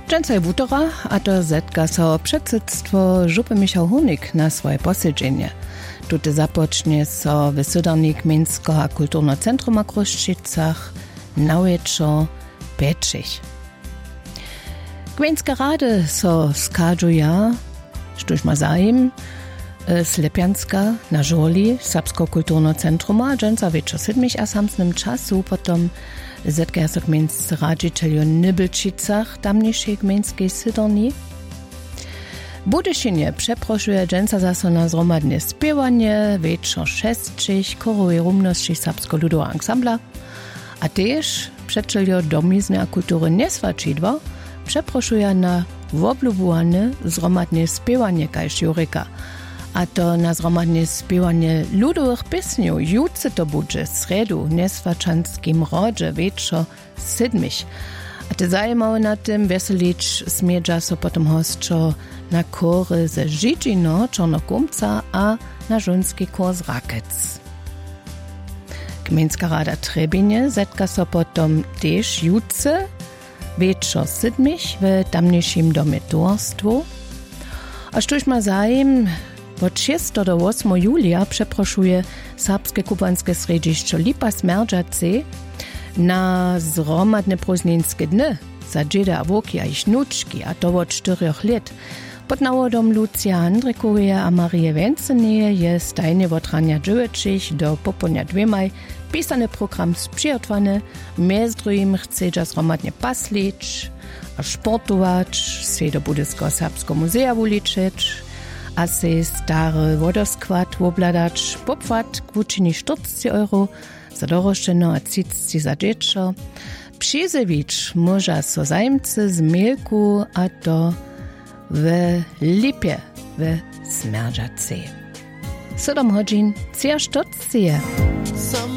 Dżęcaj wutora, a to zetka so předsydstwo Župy Michał Hunik na swoje posiedzenie. Tute zapocznie so w Sydarnik Mińskiego Kulturno Centrum a Kruščicach naweczo Pečich. Gmejnske rady so skadżuja, sztuś ma zaim, Slepianska na Żoli, Serbsko Kulturno Centrum a dżęca wieczor 7 a samsnym czasu potom zetka so gmejnscy radzicielju Nybelčicach tamniejszej gmejnskiej Sydarni. Budyšinie przeproszuje dżęca zaso na zromadne spiewanie, wieczor 6 chorowej rumności Serbsko-Ludowa Ansambla, a też przedczeljo domizny a kultury nieswačidła przeproszuje na woblubowane zromadne spiewanie kaž Jureka, a to na zromadne spiewanie ludowych piesniów jutce to bude sredu neswačanskim rodzie wieczor 7. A te zajmowały na tym weselić smiedza so potom hostczo na kory ze Żidzino, Czarnokumca a na żuński kor z Rakec. Gmejnska rada Trebinie zetka so potom też jutce wieczor 7 w tamniejszym domie towarstwu. A sztuś ma zajem od 6 do 8 julia przeproszuje serbskie kubanskie središće Lipa Smerdžace na zromadne prózdninske dny za džeda a woki a ich nučki, a to od 4 let. Pod nawodom Lucia Andrikowie a Marie Wenceneje je stajnie od rania 9 do popołudnia 2 pisany program sprzyjotwany, między drugim chce zromadnie paslić a sportować, se do Budyskiego Serbskiego Muzea uliczyć, a se stary wodoskład obladać, popłat kwuczyni 40 euro za dorożczeno a 30 za dziecko. Przyjezewicz może so zajmcy z Mielku a to w Lipie w Smerdžace. 7 godzin, 4 sztuce.